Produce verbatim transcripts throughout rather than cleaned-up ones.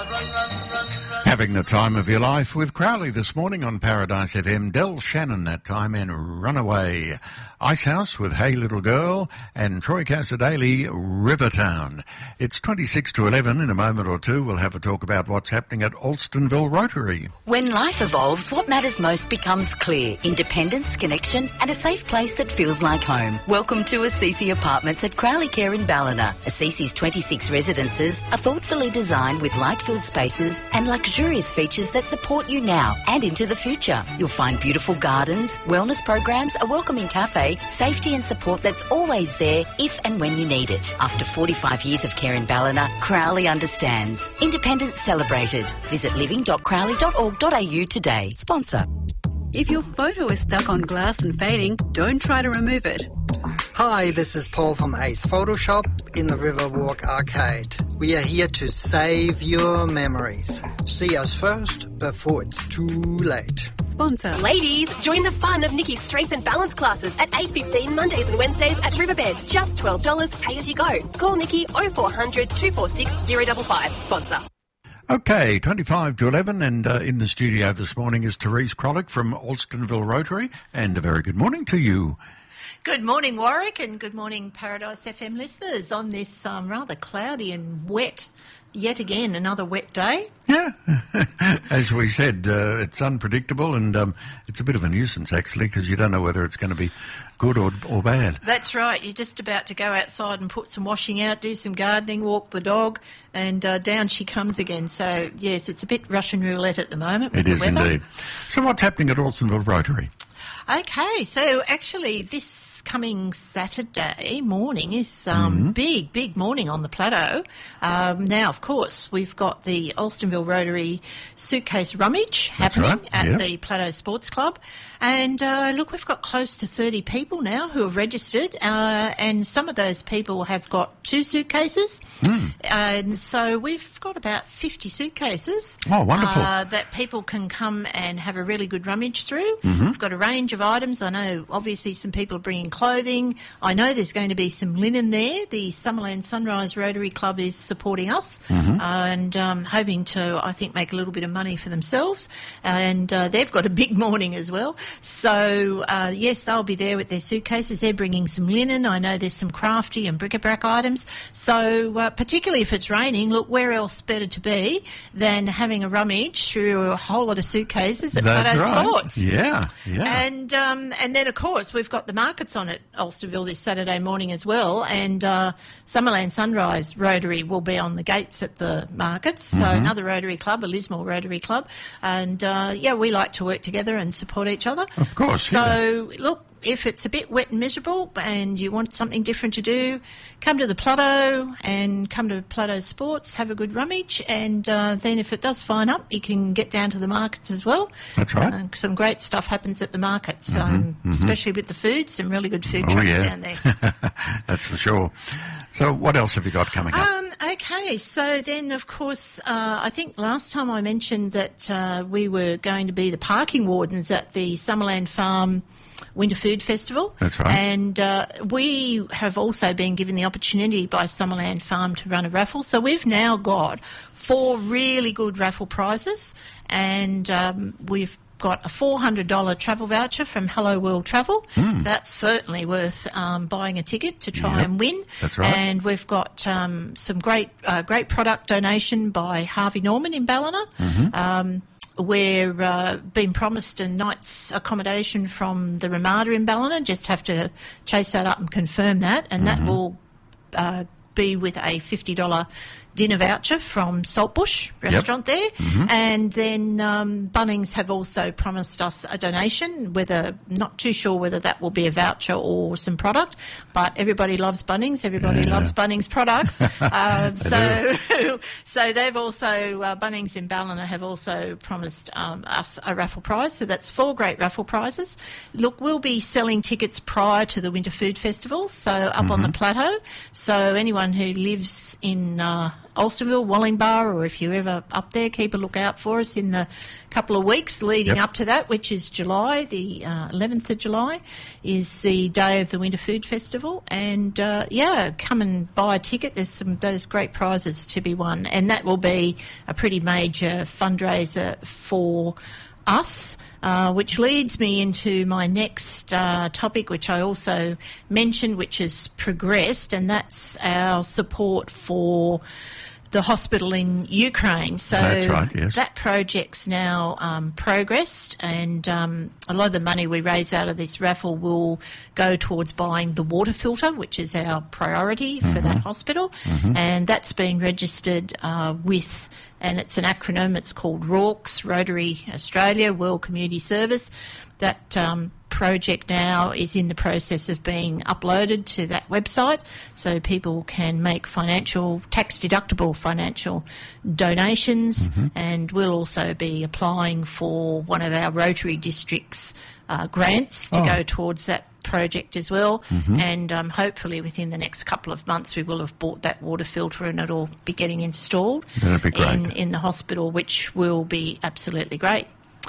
Having the time of your life with Crowley this morning on Paradise F M. Del Shannon that time and Runaway. Icehouse with Hey Little Girl and Troy Casadale, Rivertown. It's twenty-six to eleven. In a moment or two, we'll have a talk about what's happening at Alstonville Rotary. When life evolves, what matters most becomes clear. Independence, connection and a safe place that feels like home. Welcome to Assisi Apartments at Crowley Care in Ballina. Assisi's twenty-six residences are thoughtfully designed with light-filled spaces and luxurious features that support you now and into the future. You'll find beautiful gardens, wellness programs, a welcoming cafe, safety and support that's always there if and when you need it. After forty-five years of care in Ballina, Crowley understands. Independence celebrated. Visit living dot crowley dot org dot a u today. Sponsor. If your photo is stuck on glass and fading, don't try to remove it. Hi, this is Paul from Ace Photoshop in the Riverwalk Arcade. We are here to save your memories. See us first before it's too late. Sponsor. Ladies, join the fun of Nikki's Strength and Balance classes at eight fifteen Mondays and Wednesdays at Riverbed. Just twelve dollars, pay as you go. Call Nikki oh four hundred, two four six, oh five five. Sponsor. Okay, twenty-five to eleven, and uh, in the studio this morning is Therese Krolick from Alstonville Rotary, and a very good morning to you. Good morning, Warwick, and good morning, Paradise F M listeners, on this um, rather cloudy and wet, yet again, another wet day. Yeah, as we said, uh, it's unpredictable, and um, it's a bit of a nuisance, actually, because you don't know whether it's going to be good or, or bad. That's right. You're just about to go outside and put some washing out, do some gardening, walk the dog, and uh, down she comes again. So, yes, it's a bit Russian roulette at the moment with It the is weather. indeed. So what's happening at Alstonville Rotary? Okay, so actually this coming Saturday morning is um, Mm-hmm. big, big morning on the plateau. Um, now, of course, we've got the Alstonville Rotary Suitcase Rummage That's happening right, at yep. the Plateau Sports Club. And uh, look, we've got close to thirty people now who have registered, uh, and some of those people have got two suitcases. Mm. And so we've got about fifty suitcases. Oh, wonderful. Uh, that people can come and have a really good rummage through. Mm-hmm. We've got a range of items. I know, obviously, some people are bringing clothing. I know there's going to be some linen there. The Summerland Sunrise Rotary Club is supporting us Mm-hmm. uh, and um, hoping to, I think, make a little bit of money for themselves. And uh, they've got a big morning as well. So, uh, yes, they'll be there with their suitcases. They're bringing some linen. I know there's some crafty and bric-a-brac items. So, uh, particularly if it's raining, look, where else better to be than having a rummage through a whole lot of suitcases at That's Plateau right. Sports. Yeah, yeah. And um, and then, of course, we've got the markets on at Alstonville this Saturday morning as well. And uh, Summerland Sunrise Rotary will be on the gates at the markets. So Mm-hmm. another Rotary Club, a Lismore Rotary Club. And, uh, yeah, we like to work together and support each other. Of course, So, look, if it's a bit wet and miserable and you want something different to do, come to the Plateau and come to Plateau Sports, have a good rummage, and uh, then if it does fine up, you can get down to the markets as well. That's right. Uh, some great stuff happens at the markets, Mm-hmm, um, mm-hmm. especially with the food, some really good food Oh, trucks yeah. down there. That's for sure. So what else have you got coming up? Um, okay, so then, of course, uh, I think last time I mentioned that uh, we were going to be the parking wardens at the Summerland Farm Winter Food Festival. That's right. And uh, we have also been given the opportunity by Summerland Farm to run a raffle. So we've now got four really good raffle prizes, and um, we've got a four hundred dollars travel voucher from Hello World Travel. Mm. So that's certainly worth um, buying a ticket to try Yep, and win. that's right. And we've got um, some great uh, great product donation by Harvey Norman in Ballina. Mm-hmm. Um, we're uh, being promised a night's accommodation from the Ramada in Ballina. Just have to chase that up and confirm that. And Mm-hmm. that will uh, be with a fifty dollars dinner voucher from Saltbush restaurant there. Mm-hmm. And then um, Bunnings have also promised us a donation, whether not too sure whether that will be a voucher or some product, but everybody loves Bunnings. Everybody Yeah. loves Bunnings products. uh, They so so they've also, uh, Bunnings in Ballina have also promised um, us a raffle prize. So that's four great raffle prizes. Look, we'll be selling tickets prior to the Winter Food Festival, so up on the plateau. So anyone who lives in uh, Alstonville, Wallingbar, or if you're ever up there, keep a look out for us in the couple of weeks leading Yep. up to that, which is July, the uh, eleventh of July, is the day of the Winter Food Festival. And, uh, yeah, come and buy a ticket. There's some those great prizes to be won. And that will be a pretty major fundraiser for us, uh, which leads me into my next uh, topic, which I also mentioned, which has progressed, and that's our support for the hospital in Ukraine. So That's right, yes. that project's now um, progressed, and um, a lot of the money we raise out of this raffle will go towards buying the water filter, which is our priority for that hospital, and that's been registered uh, with, and it's an acronym, it's called RORCS, Rotary Australia, World Community Service. That um, project now is in the process of being uploaded to that website, so people can make financial, tax-deductible financial donations, and we'll also be applying for one of our Rotary districts uh, grants to Oh. go towards that project as well, and um, hopefully within the next couple of months we will have bought that water filter and it'll be getting installed That'd be great. in, in the hospital, which will be absolutely great.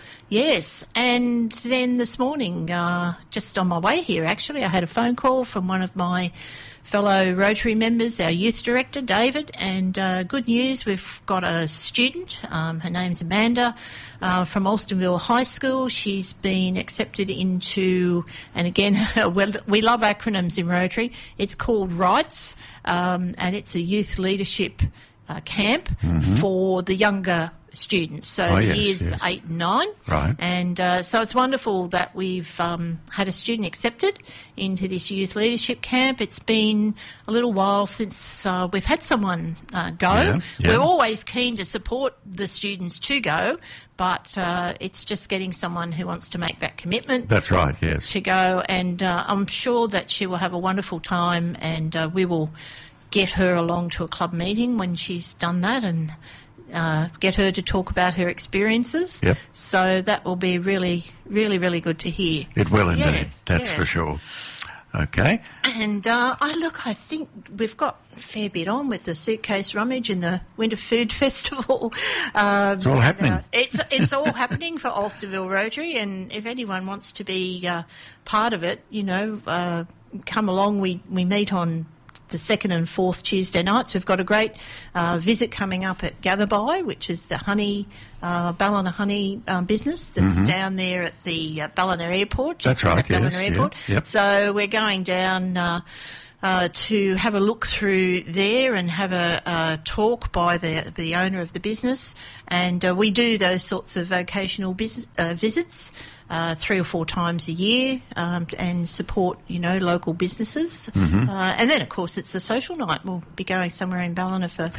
Yes, and then this morning, uh, just on my way here actually, I had a phone call from one of my fellow Rotary members, our youth director, David, and uh, good news, we've got a student, um, her name's Amanda, uh, from Alstonville High School. She's been accepted into, and again, well, we love acronyms in Rotary, it's called RIGHTS, um, and it's a youth leadership uh, camp for the younger students, so Oh, the yes, years yes. eight and nine. Right. And uh, so it's wonderful that we've um, had a student accepted into this youth leadership camp. It's been a little while since uh, we've had someone uh, go. Yeah, yeah. We're always keen to support the students to go, but uh, it's just getting someone who wants to make that commitment That's right, yes. to go. And uh, I'm sure that she will have a wonderful time, and uh, we will get her along to a club meeting when she's done that, and Uh, get her to talk about her experiences. Yep. So that will be really, really, really good to hear. It will indeed, Yes, that's yes. for sure. Okay. And uh, I look, I think we've got a fair bit on with the suitcase rummage and the Winter Food Festival. Um, It's all happening. uh, it's it's all happening for Alstonville Rotary, and if anyone wants to be uh, part of it, you know, uh, come along. We we meet on the second and fourth Tuesday nights. We've got a great uh, visit coming up at Gatherby, which is the honey, uh, Ballina honey um, business that's down there at the uh, Ballina Airport. Just That's right, at Ballina yes, yeah, Airport. yep. So we're going down uh, uh, to have a look through there and have a, a talk by the the owner of the business. And uh, we do those sorts of vocational business, uh, visits uh, three or four times a year, um, and support, you know, local businesses. Mm-hmm. Uh, and then, of course, it's a social night. We'll be going somewhere in Ballina for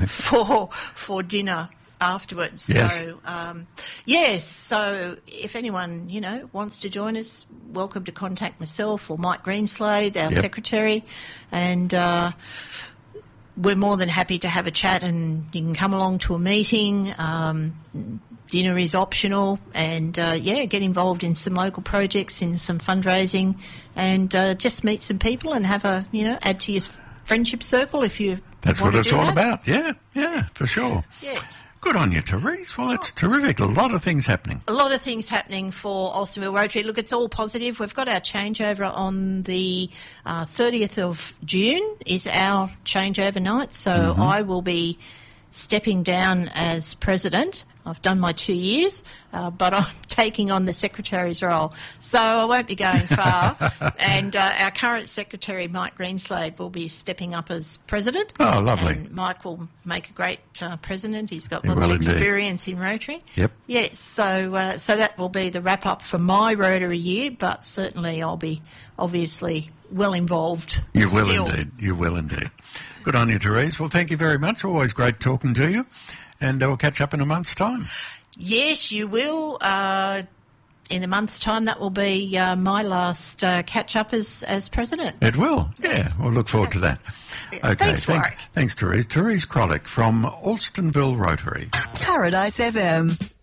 for for dinner afterwards. Yes. So, um, yes, so if anyone, you know, wants to join us, welcome to contact myself or Mike Greenslade, our Yep. secretary, and uh, we're more than happy to have a chat, and you can come along to a meeting. Um, dinner is optional, and uh, yeah, get involved in some local projects, in some fundraising, and uh, just meet some people and have a, you know, add to your friendship circle if you That's want what to it's do all that. about. Yeah, yeah, for sure. Yes. Good on you, Therese. Well, that's terrific. A lot of things happening. A lot of things happening for Alstonville Rotary. Look, it's all positive. We've got our changeover on the uh, thirtieth of June is our changeover night, so Mm-hmm. I will be stepping down as president. I've done my two years, uh, but I'm taking on the secretary's role, so I won't be going far. And uh, our current secretary, Mike Greenslade, will be stepping up as president. Oh, lovely. And Mike will make a great uh, president. He's got He lots will of indeed. experience in Rotary. Yep. Yes, so uh, so that will be the wrap up for my Rotary year, but certainly I'll be obviously well involved. You will still. indeed. You will indeed. Good on you, Therese. Well, thank you very much. Always great talking to you. And uh, we'll catch up in a month's time. Yes, you will. Uh, in a month's time, that will be uh, my last uh, catch up as as president. It will. Yes. Yeah, we'll look forward to that. Okay. Thanks, thank- Warwick. Thanks, Therese. Therese Krolick from Alstonville Rotary. Paradise F M.